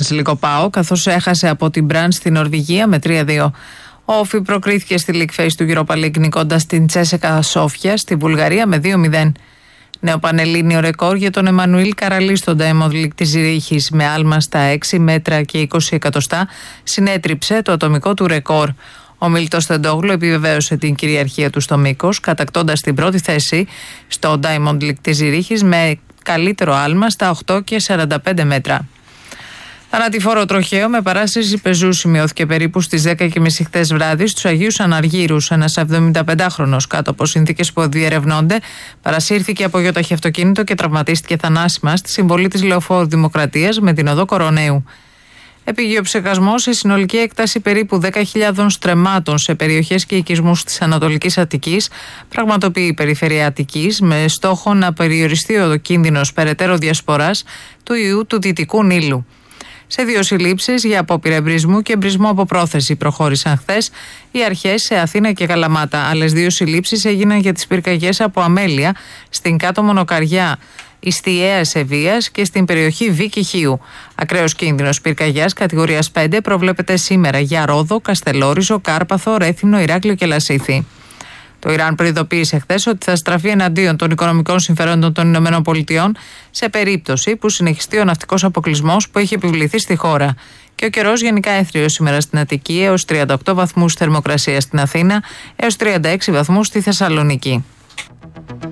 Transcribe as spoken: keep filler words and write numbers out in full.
Βασιλικό ΠΑΟ, καθώς έχασε από την Μπραντ στην Νορβηγία με τρία δύο. Ο Όφι προκρίθηκε στη League Phase του Europa League νικώντας την Τσέσεκα Σόφια στη Βουλγαρία με δύο μηδέν. Νέο πανελλήνιο ρεκόρ για τον Εμμανουήλ Καραλή στον Diamond League της Ζηρίχης με άλμα στα έξι μέτρα και είκοσι εκατοστά συνέτριψε το ατομικό του ρεκόρ. Ο Μίλτος Τεντόγλου επιβεβαίωσε την κυριαρχία του στο μήκος, κατακτώντας την πρώτη θέση στο Diamond League της Ζηρίχης με καλύτερο άλμα στα οκτώ και σαράντα πέντε μέτρα. Θανατηφόρο τροχαίο με παράσταση πεζού σημειώθηκε περίπου στις δέκα και μισή χθες βράδυ στους Αγίους Αναργύρους. Ένας εβδομηνταπεντάχρονος κάτω από συνθήκες που διερευνώνται παρασύρθηκε από γιοταχή αυτοκίνητο και τραυματίστηκε θανάσιμα στη συμβολή της Λεωφόρου Δημοκρατίας με την οδό Κοροναίου. Επήγε ο ψεκασμός σε συνολική έκταση περίπου δέκα χιλιάδων στρεμμάτων σε περιοχές και οικισμούς της Ανατολικής Αττικής, πραγματοποιεί η Περιφέρεια Αττικής με στόχο να περιοριστεί ο κίνδυνος περαιτέρω διασποράς του ιού του Δυτικού Νείλου. Σε δύο συλλήψεις για απόπειρα εμπρισμού και εμπρισμό από πρόθεση προχώρησαν χθες οι αρχές σε Αθήνα και Καλαμάτα. Άλλες δύο συλλήψεις έγιναν για τις πυρκαγιές από αμέλεια στην Κάτω Μονοκαριά Ιστιαίας Ευβοίας και στην περιοχή Βίκη Χίου. Ακραίος κίνδυνος πυρκαγιάς κατηγορίας πέντε προβλέπεται σήμερα για Ρόδο, Καστελόριζο, Κάρπαθο, Ρέθυμνο, Ηράκλειο και Λασίθι. Το Ιράν προειδοποίησε χθες ότι θα στραφεί εναντίον των οικονομικών συμφερόντων των ΗΠΑ σε περίπτωση που συνεχιστεί ο ναυτικός αποκλεισμός που έχει επιβληθεί στη χώρα. Και ο καιρός γενικά έθριος σήμερα στην Αττική έως τριάντα οκτώ βαθμούς θερμοκρασία στην Αθήνα έως τριάντα έξι βαθμούς στη Θεσσαλονίκη.